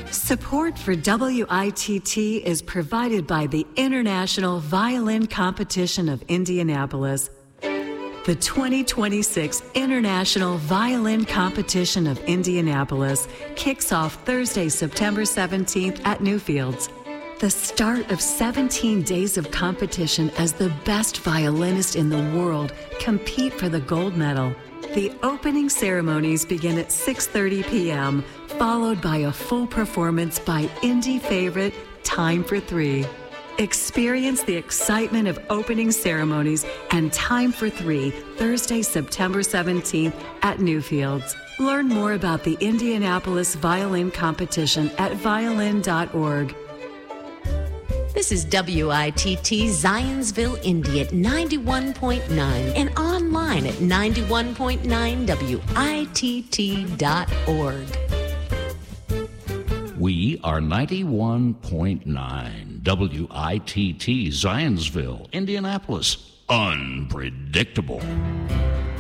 Support for WITT is provided by the International Violin Competition of Indianapolis. The 2026 International Violin Competition of Indianapolis kicks off Thursday, September 17th at Newfields. The start of 17 days of competition as the best violinist in the world compete for the gold medal. The opening ceremonies begin at 6:30 p.m., followed by a full performance by indie favorite Time for Three. Experience the excitement of opening ceremonies and Time for Three, Thursday, September 17th at Newfields. Learn more about the Indianapolis Violin Competition at violin.org. This is WITT Zionsville, Indy at 91.9 and online at 91.9WITT.org. We are 91.9 WITT Zionsville, Indianapolis. Unpredictable.